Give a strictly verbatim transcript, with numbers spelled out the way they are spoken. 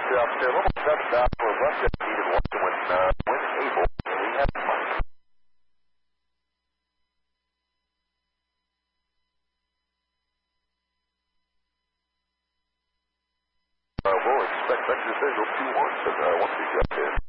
up to level seven down for left at needed one to when, uh, when able. We have Mike. Uh, we'll expect vector signal two one, uh, once we get there.